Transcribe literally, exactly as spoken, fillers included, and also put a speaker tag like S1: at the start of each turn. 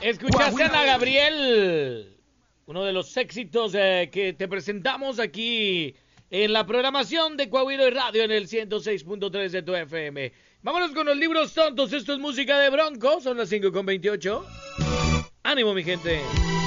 S1: Escuchaste a Ana Gabriel, uno de los éxitos eh, que te presentamos aquí en la programación de Coahuila y Radio en el ciento seis punto tres de tu F M. Vámonos con los libros tontos. Esto es música de Bronco. Son las cinco con veintiocho. Ánimo, mi gente.